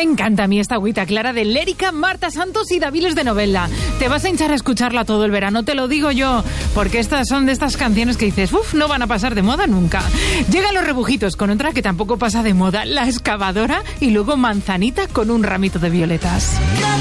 Me encanta a mí esta agüita clara de Lérica, Marta Santos y Daviles de Novelda. Te vas a hinchar a escucharla todo el verano, te lo digo yo, porque estas son de estas canciones que dices, no van a pasar de moda nunca. Llegan los rebujitos con otra que tampoco pasa de moda, La Excavadora, y luego Manzanita con un ramito de violetas.